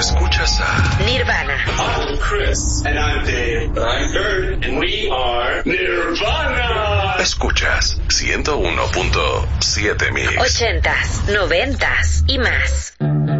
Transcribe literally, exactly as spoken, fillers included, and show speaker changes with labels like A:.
A: Escuchas a
B: Nirvana.
C: I'm Chris. And I'm Dave. I'm Kurt. And we are Nirvana.
A: Escuchas ciento uno punto siete Mix.
B: Ochentas, noventas y más.